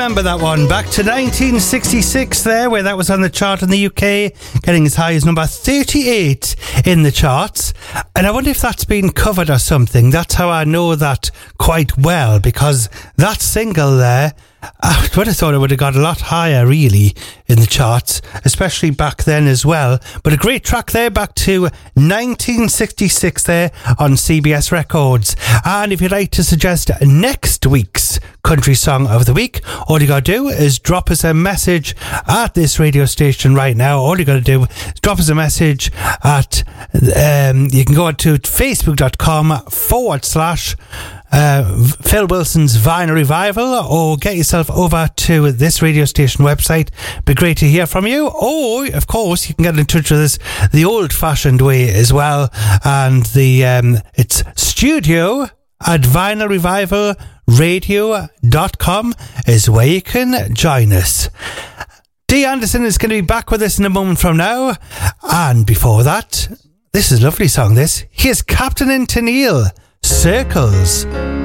remember that one. Back to 1966 there, where that was on the chart in the UK, getting as high as number 38 in the charts. And I wonder if that's been covered or something. That's how I know that quite well, because that single there, I would have thought it would have got a lot higher, really, in the charts, especially back then as well. But a great track there, back to 1966 there on CBS Records. And if you'd like to suggest next week's Country Song of the Week, all you got to do is drop us a message at this radio station right now. All you got to do is drop us a message at, you can go to facebook.com/ Phil Wilson's Vinyl Revival, or get yourself over to this radio station website. Be great to hear from you. Or, of course, you can get in touch with us the old-fashioned way as well, and it's studio@vinylrevivalradio.com is where you can join us. Dee Anderson is going to be back with us in a moment from now, and before that, this is a lovely song. Here's Captain and Tennille, Circles.